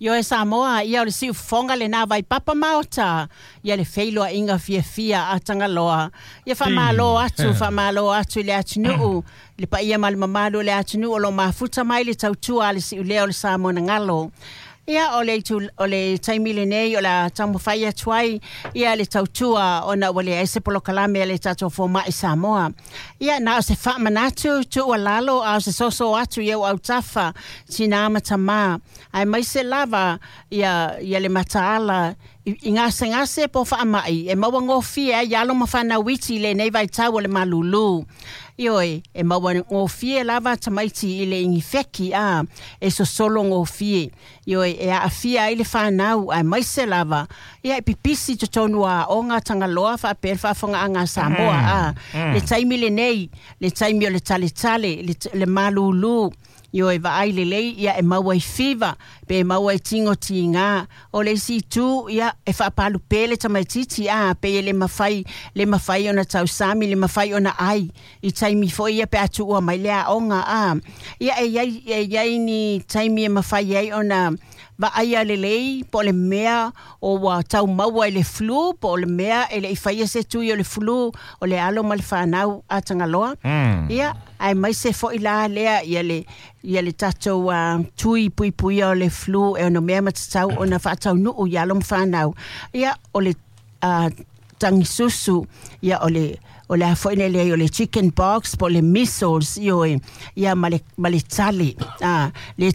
Yo e Samoa, ia o le siu fonga le nā vai papa maota. Ia le feilo a inga fia a tangaloa. Ia whamalo atu le atunuu. Le pa ia mali mamalo le atunuu o lo mafuta mai le tautua le siu leo le Samoa na ngalo. Ia o le taimile nei o la tamawhai atuai, ia le tautua o na wale aise polo kalame le tato fōma i Samoa. Ia na o se whaamanatu tu ua lalo a o se soso atu iau au tafa tina amata mā. Ai mai se lava ia le mataala i ngase po whaamai. E maua ngofia ia alo mawhana witi le nei vai tau o le malulu. Ioi, e maua ngofie lava tamaiti i le ingi feki e so solo ngofie. Ioi, e a fia i le whanau ai mai se lava. Ia e pipisi to tonu a onga tangaloa whaper whafonga anga Samoa Le taimi le nei, le taimi o le tale le malulu. Ioi va ai le lei ia e maua i fiva pe e maua i tingo tinga o le si tu ia e whaapalu pele tamaititi pe le mawhai ona tau sami le mawhai ona ai i taimi fo ia pe atu ua mai lea onga ia e iai ni taimi e mawhai ai ona va ai le lei po le mea o wa tau maua i le flu po le mea e le i whaia se tui o le flu o le alo ma le whanau a tangaloa ia ai mai se fo i la lea ia le tatou tui pui o le flu e ono mea matatau o na whaatau nuu i alo mwhanau ia o le tangisusu ia o le afoine le o le chicken box po le missiles ia ma le tali le